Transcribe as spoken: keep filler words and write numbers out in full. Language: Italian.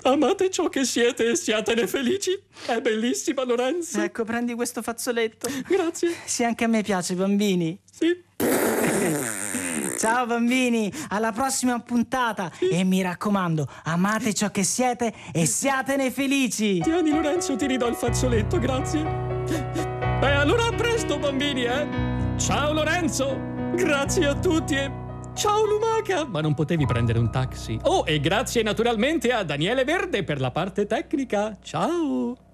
Amate ciò che siete e siatene felici. È bellissima, Lorenzo. Ecco, prendi questo fazzoletto. Grazie. Sì, anche a me piace, bambini. Sì. Ciao bambini, alla prossima puntata. E mi raccomando, amate ciò che siete e siatene felici. Tieni, Lorenzo, ti ridò il fazzoletto, grazie. Beh, allora a presto, bambini, eh. Ciao, Lorenzo. Grazie a tutti e ciao, Lumaca. Ma non potevi prendere un taxi? Oh, e grazie naturalmente a Daniele Verde per la parte tecnica. Ciao.